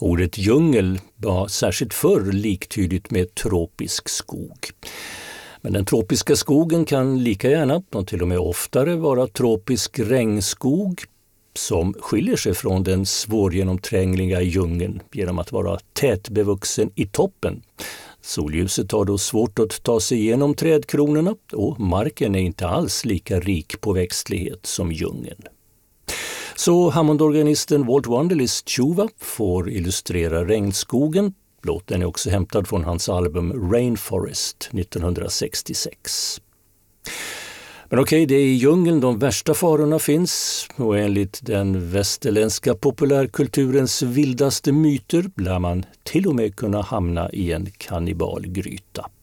Ordet djungel var särskilt förr liktydigt med tropisk skog. Men den tropiska skogen kan lika gärna, och till och med oftare, vara tropisk regnskog som skiljer sig från den svårgenomträngliga djungeln genom att vara tätbevuxen i toppen. Solljuset har då svårt att ta sig igenom trädkronorna och marken är inte alls lika rik på växtlighet som djungeln. Så Hammondorganisten Walt Wunderlys Tjuva får illustrera regnskogen. Låten är också hämtad från hans album Rainforest 1966. Men okej, det är i djungeln de värsta farorna finns och enligt den västerländska populärkulturens vildaste myter lär man till och med kunna hamna i en kannibalgryta.